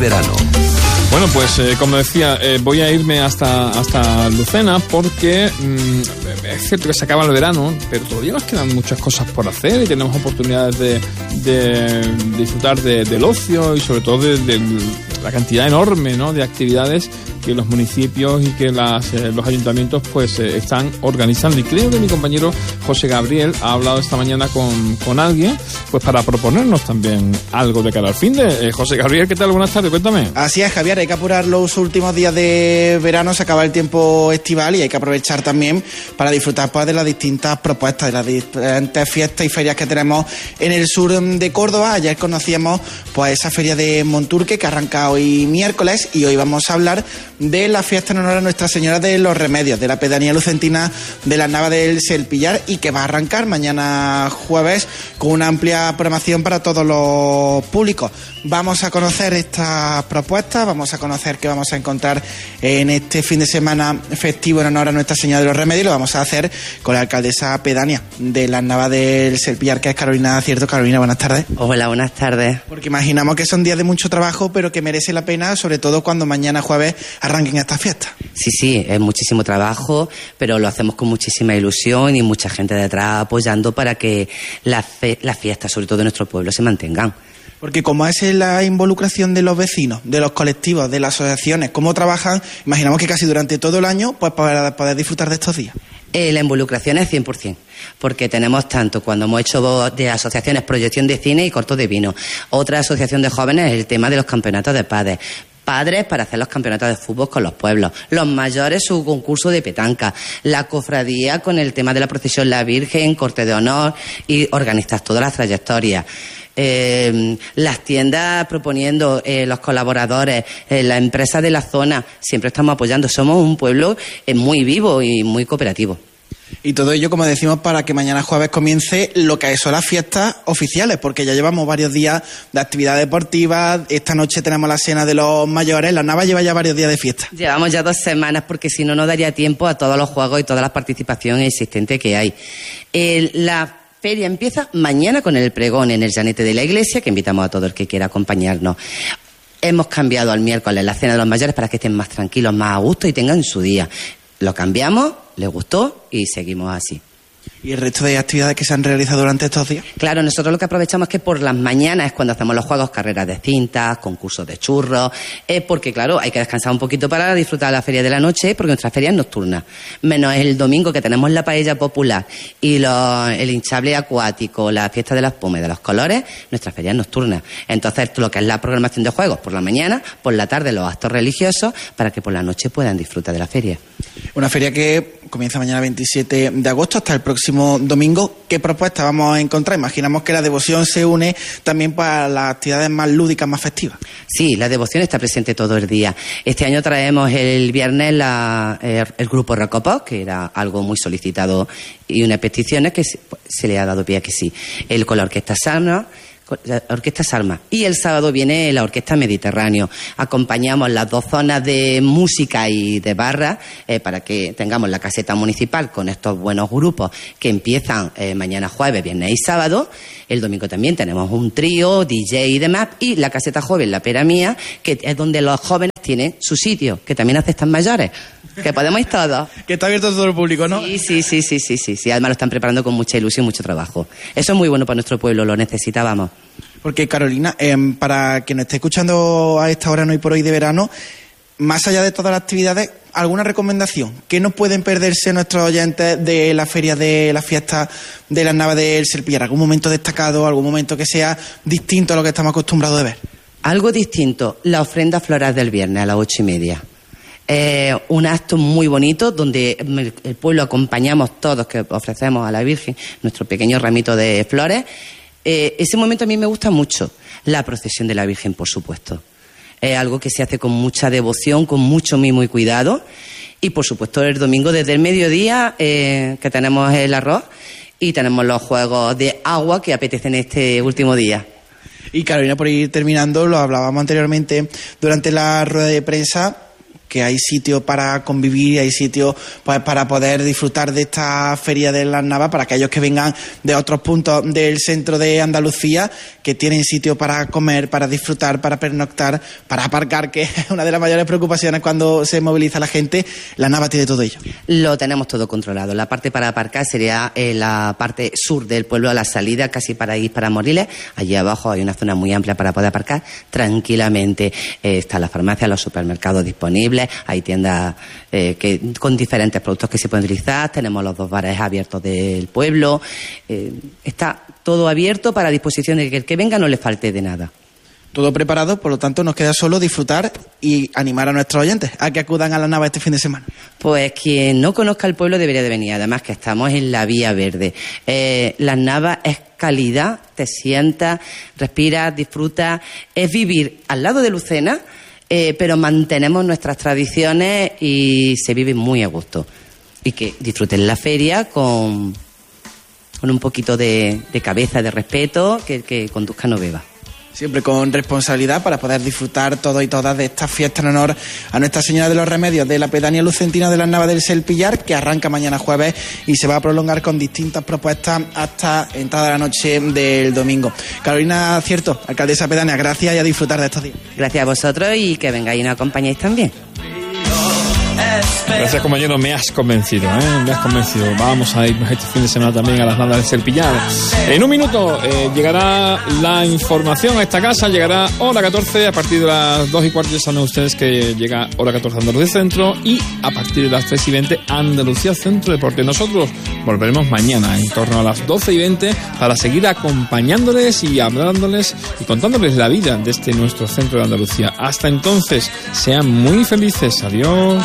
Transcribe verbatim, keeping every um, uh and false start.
verano. Bueno, pues eh, como decía, eh, voy a irme hasta, hasta Lucena porque mmm, es cierto que se acaba el verano, pero todavía nos quedan muchas cosas por hacer y tenemos oportunidades de, de disfrutar de, del ocio y sobre todo de, de la cantidad enorme, ¿no?, de actividades que los municipios y que las, eh, los ayuntamientos pues eh, están organizando. Y creo que mi compañero José Gabriel ha hablado esta mañana con, con alguien pues para proponernos también algo de cara al fin de... Eh, José Gabriel, ¿qué tal? Buenas tardes, cuéntame. Así es, Javier, hay que apurar los últimos días de verano, se acaba el tiempo estival y hay que aprovechar también para disfrutar pues, de las distintas propuestas, de las diferentes fiestas y ferias que tenemos en el sur de Córdoba. Ayer conocíamos pues esa feria de Monturque que arranca hoy miércoles y hoy vamos a hablar de la fiesta en honor a Nuestra Señora de los Remedios, de la pedanía lucentina de las Navas del Selpillar, y que va a arrancar mañana jueves con una amplia programación para todos los públicos. Vamos a conocer estas propuestas, vamos a conocer qué vamos a encontrar en este fin de semana festivo en honor a Nuestra Señora de los Remedios, y lo vamos a hacer con la alcaldesa pedánea de las Navas del Selpillar, que es Carolina Cierto. Carolina, buenas tardes. Hola, buenas tardes. Porque imaginamos que son días de mucho trabajo, pero que merece la pena, sobre todo cuando mañana jueves arranquen estas fiestas. Sí, sí, es muchísimo trabajo, pero lo hacemos con muchísima ilusión y mucha gente detrás apoyando para que las fe- las fiestas, sobre todo de nuestro pueblo, se mantengan. Porque como es la involucración de los vecinos, de los colectivos, de las asociaciones, cómo trabajan, imaginamos que casi durante todo el año, pues para poder disfrutar de estos días. Eh, la involucración es cien por ciento, porque tenemos tanto, cuando hemos hecho de asociaciones proyección de cine y corto de vino, otra asociación de jóvenes es el tema de los campeonatos de padres, padres para hacer los campeonatos de fútbol con los pueblos, los mayores su concurso de petanca, la cofradía con el tema de la procesión La Virgen, corte de honor y organizar todas las trayectorias. Eh, las tiendas proponiendo, eh, los colaboradores, eh, la empresa de la zona, siempre estamos apoyando. Somos un pueblo eh, muy vivo y muy cooperativo. Y todo ello, como decimos, para que mañana jueves comience lo que son las fiestas oficiales, porque ya llevamos varios días de actividad deportiva. Esta noche tenemos la cena de los mayores. La Nava lleva ya varios días de fiesta. Llevamos ya dos semanas, porque si no, no daría tiempo a todos los juegos y todas las participaciones existentes que hay. Eh, la feria empieza mañana con el pregón en el llanete de la iglesia, que invitamos a todo el que quiera acompañarnos. Hemos cambiado al miércoles la cena de los mayores para que estén más tranquilos, más a gusto y tengan su día. Lo cambiamos, les gustó y seguimos así. ¿Y el resto de actividades que se han realizado durante estos días? Claro, nosotros lo que aprovechamos es que por las mañanas es cuando hacemos los juegos, carreras de cintas, concursos de churros, eh, porque claro, hay que descansar un poquito para disfrutar de la feria de la noche, porque nuestra feria es nocturna, menos el domingo que tenemos la paella popular y lo, el hinchable acuático, la fiesta de la espuma y de los colores, nuestra feria es nocturna. Entonces, lo que es la programación de juegos por la mañana, por la tarde los actos religiosos, para que por la noche puedan disfrutar de la feria. Una feria que comienza mañana veintisiete de agosto hasta el próximo domingo. ¿Qué propuestas vamos a encontrar? Imaginamos que la devoción se une también para las actividades más lúdicas, más festivas. Sí, la devoción está presente todo el día. Este año traemos el viernes la, el, el grupo Rocopó, que era algo muy solicitado y unas peticiones que se, se le ha dado pie a que sí. El con la orquesta Sarna, la Orquesta Salma. Y el sábado viene la Orquesta Mediterráneo. Acompañamos las dos zonas de música y de barra eh, para que tengamos la caseta municipal con estos buenos grupos que empiezan eh, mañana jueves, viernes y sábado. El domingo también tenemos un trío, D J y demás. Y la caseta joven, la pera mía, que es donde los jóvenes tienen su sitio, que también hace estas mayores. Que podemos ir todos. Que está abierto a todo el público, ¿no? Sí, sí, sí, sí, sí, sí, sí. Además lo están preparando con mucha ilusión y mucho trabajo. Eso es muy bueno para nuestro pueblo, lo necesitábamos. Porque, Carolina, eh, para quien nos esté escuchando a esta hora, no hoy por hoy de verano, más allá de todas las actividades, ¿alguna recomendación? ¿Qué no pueden perderse nuestros oyentes de la feria de la fiesta de las Navas del Selpillar? ¿Algún momento destacado, algún momento que sea distinto a lo que estamos acostumbrados a ver? Algo distinto, la ofrenda floral del viernes a las ocho y media. Eh, un acto muy bonito donde el pueblo acompañamos todos, que ofrecemos a la Virgen nuestro pequeño ramito de flores. Eh, ese momento a mí me gusta mucho. La procesión de la Virgen, por supuesto. Es algo que se hace con mucha devoción, con mucho mimo y cuidado. Y por supuesto el domingo desde el mediodía, eh, que tenemos el arroz y tenemos los juegos de agua que apetecen este último día. Y Carolina, por ir terminando, lo hablábamos anteriormente durante la rueda de prensa, que hay sitio para convivir, hay sitio pues para poder disfrutar de esta feria de las Navas para aquellos que vengan de otros puntos del centro de Andalucía, que tienen sitio para comer, para disfrutar, para pernoctar, para aparcar, que es una de las mayores preocupaciones cuando se moviliza la gente. La Nava tiene todo ello. Lo tenemos todo controlado. La parte para aparcar sería eh, la parte sur del pueblo, a la salida, casi para ir para Moriles. Allí abajo hay una zona muy amplia para poder aparcar tranquilamente. Eh, está la farmacia, los supermercados disponibles. Hay tiendas eh, que con diferentes productos que se pueden utilizar. Tenemos los dos bares abiertos del pueblo. Eh, está todo abierto para disposición de que el que venga no le falte de nada. Todo preparado, por lo tanto nos queda solo disfrutar y animar a nuestros oyentes a que acudan a la Nava este fin de semana. Pues quien no conozca el pueblo debería de venir, además que estamos en la Vía Verde. Eh, Las Navas es calidad, te sientas, respiras, disfrutas, es vivir al lado de Lucena, eh, pero mantenemos nuestras tradiciones y se vive muy a gusto. Y que disfruten la feria con, con un poquito de, de cabeza, de respeto, que, que conduzca no beba. Siempre con responsabilidad para poder disfrutar todos y todas de esta fiesta en honor a Nuestra Señora de los Remedios de la Pedanía Lucentina de las Navas del Selpillar, que arranca mañana jueves y se va a prolongar con distintas propuestas hasta entrada de la noche del domingo. Carolina Cierto, alcaldesa pedánea, gracias y a disfrutar de estos días. Gracias a vosotros y que vengáis y nos acompañéis también. Gracias, compañero, me has convencido, ¿eh? Me has convencido. Vamos a irnos este fin de semana también a las Navas del Selpillar. En un minuto eh, llegará la información a esta casa, llegará hora catorce, a partir de las dos y cuarto ya saben ustedes que llega hora catorce Andalucía Centro y a partir de las tres y veinte Andalucía Centro Deporte. Nosotros volveremos mañana en torno a las doce y veinte para seguir acompañándoles y hablándoles y contándoles la vida de este nuestro centro de Andalucía. Hasta entonces, sean muy felices. Adiós.